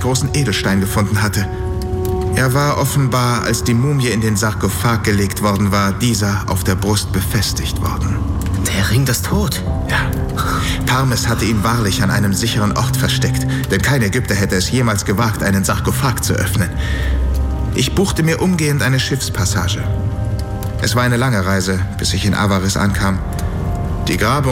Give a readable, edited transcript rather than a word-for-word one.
großen Edelstein gefunden hatte. Er war offenbar, als die Mumie in den Sarkophag gelegt worden war, dieser auf der Brust befestigt worden. Der Ring des Tod? Ja. Parmes hatte ihn wahrlich an einem sicheren Ort versteckt, denn kein Ägypter hätte es jemals gewagt, einen Sarkophag zu öffnen. Ich buchte mir umgehend eine Schiffspassage. Es war eine lange Reise, bis ich in Avaris ankam. Die Grabung